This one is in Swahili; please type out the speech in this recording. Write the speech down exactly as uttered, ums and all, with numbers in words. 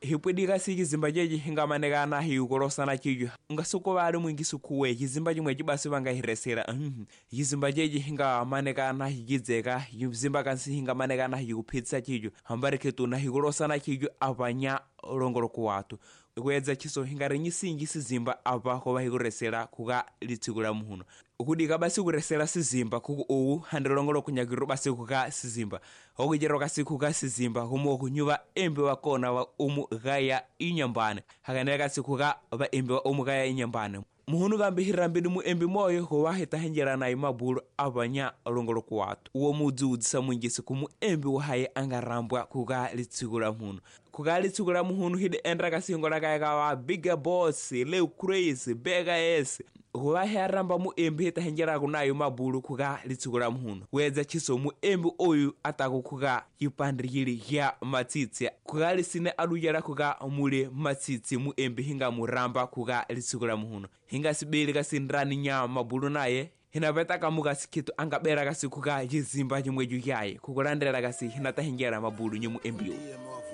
hipwedi kasi kizimba jeji hinga manegana hiukolosana chiju ngasuko bali mwingisu kuwe kizimba jimwe jibasi banga hiresera mm. kizimba jeji hinga manegana higizeka kizimba kansi hinga manegana hiupitsa chiju hambari ketuna hikolosana chiju abanya rongoro kuwatu kweza chiso hingari nyisingi sizimba aba ko bahiguresera kuga litsigura muhuno ukudika basi kuresera sizimba kuko uwu handirongoro kunyagiro basi kuga sizimba okujero kasi kuga sizimba humo kunyuba embe wakona wa umu gaya inyambane haganeka sikuga ba embe wa umu gaya inyambane muhunu gambe hirambidi mu embe moyo ko wahita henjera na imabulu abanya rongoro kuwatu uwo muzudisa mwingisi kumu embe wahaye angarambwa kuga litsigura muhuno kuga litsigura muhuno hide endra kasingola kaya wa bigger boss leu crazy bega s wahe aramba mu embe hita henjera kunayo mabulu kuga litsigura muhuno weza chiso mu embe oyu atako kuga yipandrigiri ya matitsi kuga lisine alujara kuga mule matitsi mu embe hinga muramba kuga litsigura muhuno hinga sibiri kasindrani nya mabulu naye hina beta kamuga sikitu angabera kasi kuga yizimba jimwe juyaye kukulandera kasi hina tahengera mabulu nyumu embe